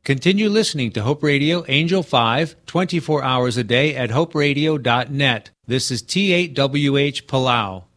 Continue listening to Hope Radio Angel 5, 24 hours a day at hoperadio.net. This is T8WH Palau.